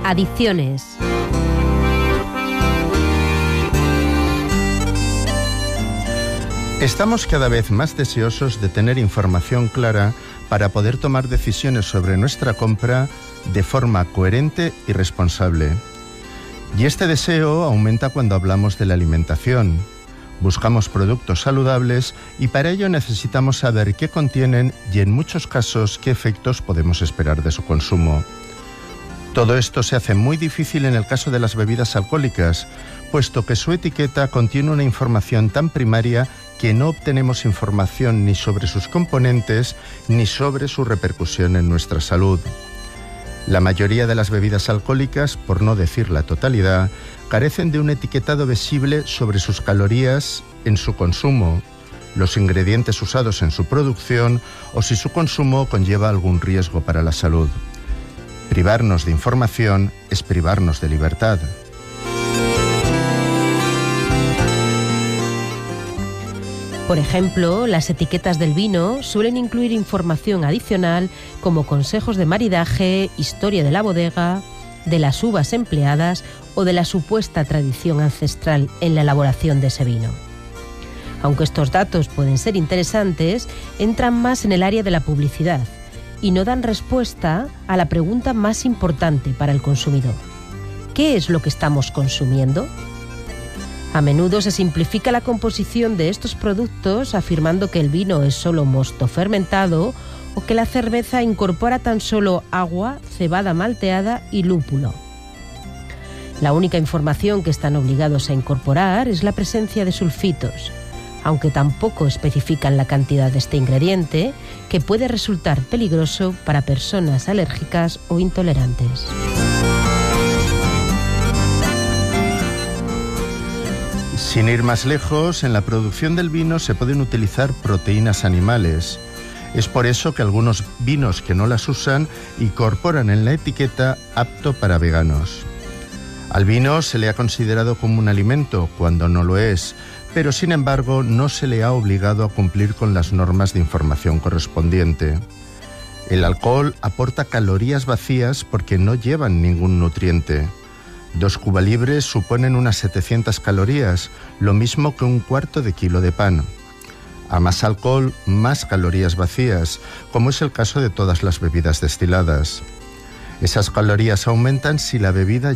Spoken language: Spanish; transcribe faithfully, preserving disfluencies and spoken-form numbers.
Adicciones. Estamos cada vez más deseosos de tener información clara para poder tomar decisiones sobre nuestra compra de forma coherente y responsable. Y este deseo aumenta cuando hablamos de la alimentación. Buscamos productos saludables y para ello necesitamos saber qué contienen y en muchos casos qué efectos podemos esperar de su consumo. Todo esto se hace muy difícil en el caso de las bebidas alcohólicas, puesto que su etiqueta contiene una información tan primaria que no obtenemos información ni sobre sus componentes ni sobre su repercusión en nuestra salud. La mayoría de las bebidas alcohólicas, por no decir la totalidad, carecen de un etiquetado visible sobre sus calorías en su consumo, los ingredientes usados en su producción o si su consumo conlleva algún riesgo para la salud. Privarnos de información es privarnos de libertad. Por ejemplo, las etiquetas del vino suelen incluir información adicional como consejos de maridaje, historia de la bodega, de las uvas empleadas o de la supuesta tradición ancestral en la elaboración de ese vino. Aunque estos datos pueden ser interesantes, entran más en el área de la publicidad y no dan respuesta a la pregunta más importante para el consumidor. ¿Qué es lo que estamos consumiendo? A menudo se simplifica la composición de estos productos afirmando que el vino es solo mosto fermentado o que la cerveza incorpora tan solo agua, cebada malteada y lúpulo. La única información que están obligados a incorporar es la presencia de sulfitos, aunque tampoco especifican la cantidad de este ingrediente, que puede resultar peligroso para personas alérgicas o intolerantes. Sin ir más lejos, en la producción del vino se pueden utilizar proteínas animales. Es por eso que algunos vinos que no las usan incorporan en la etiqueta apto para veganos. Al vino se le ha considerado como un alimento cuando no lo es, pero sin embargo no se le ha obligado a cumplir con las normas de información correspondiente. El alcohol aporta calorías vacías porque no llevan ningún nutriente. Dos cubalibres suponen unas setecientas calorías, lo mismo que un cuarto de kilo de pan. A más alcohol, más calorías vacías, como es el caso de todas las bebidas destiladas. Esas calorías aumentan si la bebida